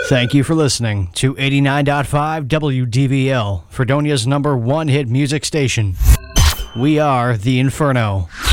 Thank you for listening to 89.5 WDVL, Fredonia's #1 hit music station. We are The Inferno.